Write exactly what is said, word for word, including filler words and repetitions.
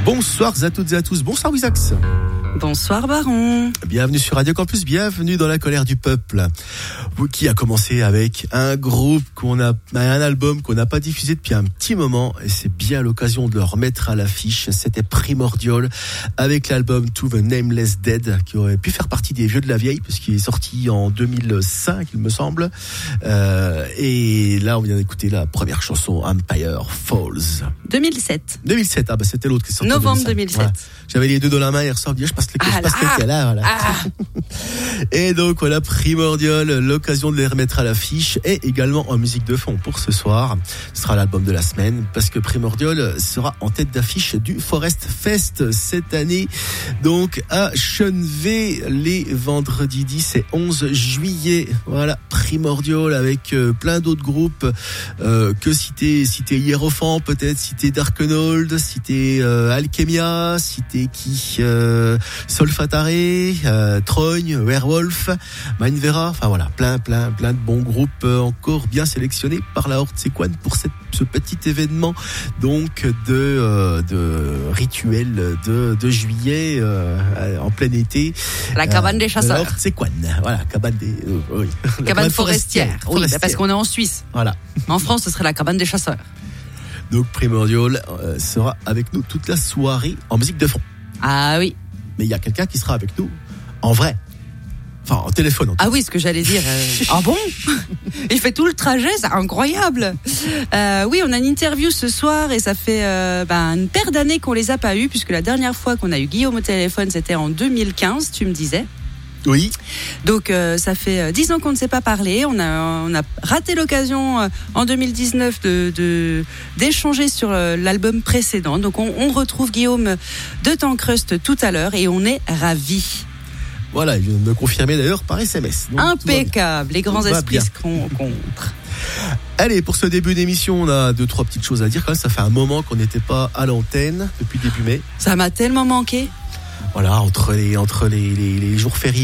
Bonsoir à toutes et à tous. Bonsoir Wisax. Bonsoir Baron. Bienvenue sur Radio Campus, bienvenue dans la colère du peuple. Qui a commencé avec un groupe qu'on a, un album qu'on n'a pas diffusé depuis un petit moment et c'est bien l'occasion de le remettre à l'affiche. C'était Primordial avec l'album To the Nameless Dead qui aurait pu faire partie des vieux de la vieille puisqu'il est sorti en deux mille cinq il me semble. Euh, et là on vient d'écouter la première chanson Empire Falls. deux mille sept. deux mille sept, ah bah c'était l'autre qui est sorti. Novembre deux mille sept. Voilà. J'avais les deux dans la main hier soir, je passe lequel, ah, je passe là, lequel, là, voilà. Ah. Et donc voilà, Primordial, l'occasion de les remettre à l'affiche et également en musique de fond pour ce soir. Ce sera l'album de la semaine parce que Primordial sera en tête d'affiche du Forest Fest cette année. Donc à Chenvet, les vendredis dix et onze juillet. Voilà, Primordial avec euh, plein d'autres groupes euh, que citer, citer Hierophant peut-être, citer Darkenold, citer euh, Alchemia, citer qui euh, Solfatare, euh, Trogne, Werewolf, Mindvera, enfin voilà, plein plein plein de bons groupes euh, encore bien sélectionnés par la Horde Sequane pour cette, ce petit événement donc de euh, de rituel de de juillet euh, en plein été. La cabane euh, des chasseurs. La Horde Sequane, voilà, cabane des euh, oui. cabane, cabane forestière. forestière. Oui, forestière. Parce qu'on est en Suisse. Voilà. En France, ce serait la cabane des chasseurs. Donc Primordial euh, sera avec nous toute la soirée en musique de fond. Ah oui. Mais il y a quelqu'un qui sera avec nous en vrai. Enfin, en téléphone. En ah oui, ce que j'allais dire. Euh... ah bon? Il fait tout le trajet, c'est incroyable. Euh, oui, on a une interview ce soir et ça fait euh, ben, une paire d'années qu'on les a pas eues puisque la dernière fois qu'on a eu Guillaume au téléphone, c'était en deux mille quinze, tu me disais. Oui. Donc euh, ça fait dix ans qu'on ne s'est pas parlé. On a on a raté l'occasion euh, en deux mille dix-neuf de, de d'échanger sur euh, l'album précédent. Donc on, on retrouve Guillaume de Tancrust tout à l'heure et on est ravis. Voilà, il vient de me confirmer d'ailleurs par S M S. Donc, impeccable. Les grands esprits se rencontrent. Allez, pour ce début d'émission, on a deux trois petites choses à dire. Quand même, ça fait un moment qu'on n'était pas à l'antenne depuis début mai. Ça m'a tellement manqué. Voilà, entre les entre les, les, les jours fériés.